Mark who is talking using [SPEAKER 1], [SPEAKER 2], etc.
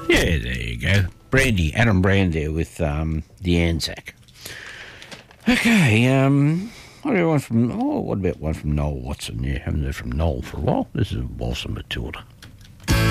[SPEAKER 1] Yeah, there you go. Brandy, Adam Brand there with the Anzac. Okay, what about one from Noel Watson? Yeah, haven't heard from Noel for a while. This is Walsa Matilda.